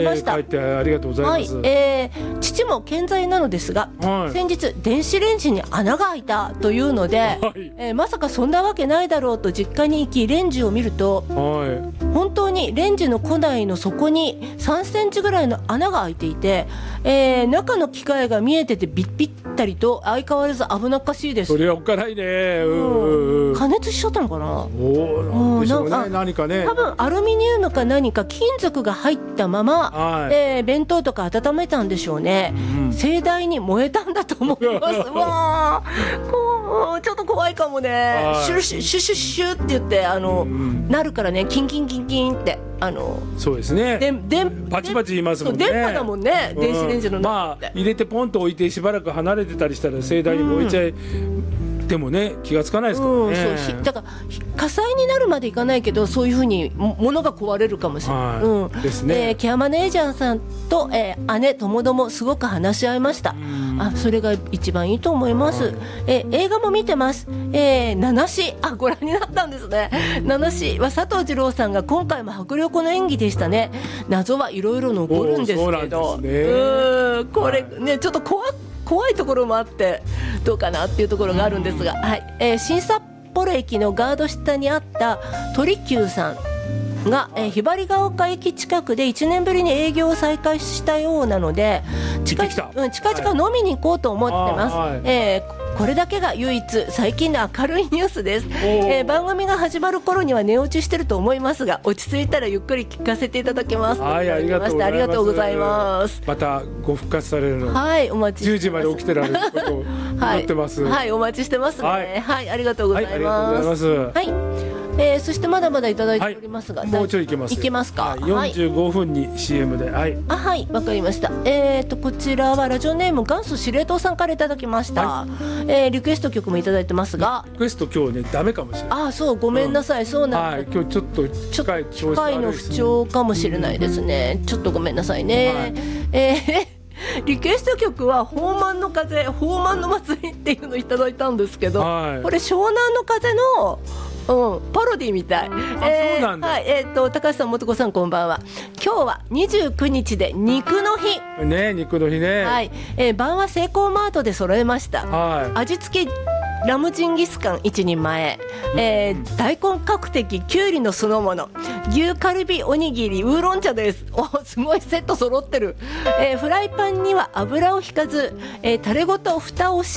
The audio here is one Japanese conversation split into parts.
ました。 書いてありがとうございます。 父も健在なのですが、 はい先日電子レンジに穴が開いたというので、 はいまさかそんなわけないだろうと実家に行きレンジを見ると、 は本当にレンジの庫内の底に3センチぐらいの穴が開いていて、中の機械が見えててビッビッたりと相変わらず危なっかしいでい、 す。 それはおっかないね。 加熱しちゃったのかな。 なんでしょうね。 なんか何かね。 多分アルミニウムか何か金属が入ったまま、 はい弁当とか温めたんでしょうね。盛大に燃えたんだと思います。わー、こうちょっと怖いかもね。 はいシュシュシュシュシュって言ってなるからね、キンキンキンキンってそうですね。パチパチ言いますもんね。 電波だもんね、電子レンジの中って。 入れてポンと置いてしばらく離れてたりしたら盛大に燃えちゃい、でもね気がつかないですからね。 そうだから火災になるまでいかないけど、そういうふうに物が壊れるかもしれない。 ですね。 ケアマネージャーさんと、姉ともどもすごく話し合いました。それが一番いいと思います。映画も見てます。ナナシご覧になったんですね。ナナシは佐藤二朗さんが今回も迫力の演技でしたね。謎はいろいろ残るんですけど、これねちょっと怖いところもあってどうかなっていうところがあるんですが、新札幌駅のガード下にあった鳥久さんが、ひばりが丘駅近くで1年ぶりに営業を再開したようなので、近々飲みに行こうと思ってます。これだけが唯一最近の明るいニュースです。番組が始まる頃には寝落ちしてると思いますが、落ち着いたらゆっくり聞かせていただきます。 ありがとうございます。またご復活されるの、 お待ち 10時まで起きてられることを待ってます。 お待ちしてますね。ありがとうございます。そしてまだまだいただいておりますが、 もうちょいいけます。 いけますか。 45分に CM で。 わかりました。こちらはラジオネーム元祖司令塔さんからいただきました。リクエスト曲もいただいてますが、 リクエスト今日ねダメかもしれない。 そうごめんなさい。そうなんだ。 今日ちょっと機械の不調かもしれないですね。ちょっとごめんなさいね。リクエスト曲は宝満の風、宝満の祭りっていうのをいただいたんですけど、これ湘南の風のパロディみたい。 そうなんだ。 高橋さん、元子さん、こんばんは。今日は29日で肉の日ね。肉の日ね。 晩はセイコーマートで揃えました。味付けラムジンギスカン1人前、大根角的きゅうりの酢の物、牛カルビおにぎりウーロン茶です。すごいセット揃ってる。フライパンには油を引かず、タレごと蓋をして、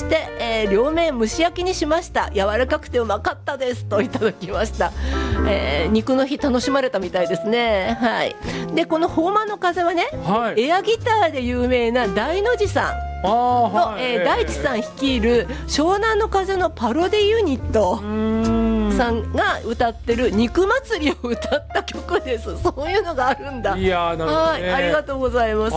両面蒸し焼きにしました。柔らかくてうまかったですといただきました。肉の日楽しまれたみたいですね。でこの宝満の風はね、エアギターで有名な大の字さんの、大地さん率いる湘南の風のパロディユニットさんが歌ってる肉祭りを歌った曲です。そういうのがあるんだ。 なるほどね。 ありがとうございます。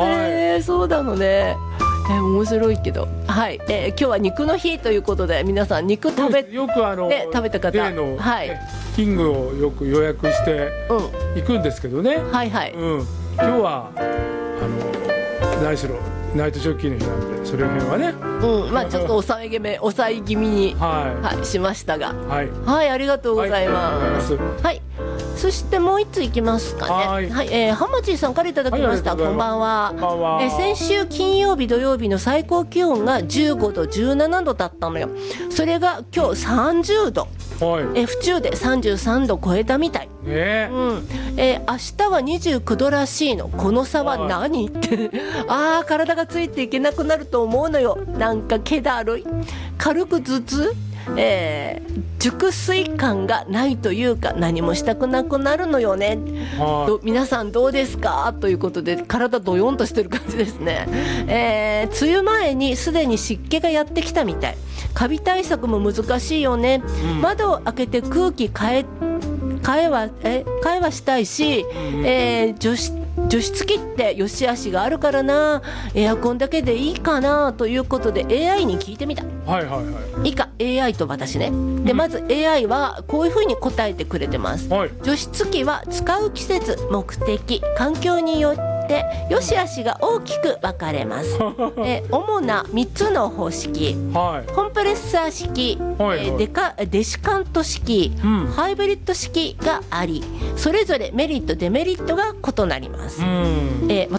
そうなのね。面白いけど、今日は肉の日ということで、皆さん肉食べよく食べた方、 例のキングをよく予約して行くんですけどね。今日は何しろナイトジョッキーの日なんで、それ辺はね、 ちょっと抑え気味に、しましたが、ありがとうございます。そしてもう一ついきますかね。ハマチーさんからいただきました。こんばんは。先週金曜日土曜日の最高気温が15度17度だったのよ。それが今日30度、府中で33度超えたみたい。明日は29度らしいの。この差は何って体がついていけなくなると思うのよ。なんか気だるい、軽く頭痛、熟睡感がないというか、何もしたくなくなるのよね。皆さんどうですかということで、体ドヨンとしてる感じですね。梅雨前にすでに湿気がやってきたみたい。カビ対策も難しいよね。窓を開けて空気変えはしたいし、除湿機って良し悪しがあるからな。エアコンだけでいいかなということで AI に聞いてみた。以下 AI と私ね。でまず AI はこういうふうに答えてくれてます。除湿機は使う季節、目的、環境によって良し悪しが大きく分かれます。主な3つの方式、コンプレッサー式、デシカント式、ハイブリッド式があり、それぞれメリットデメリットが異なります。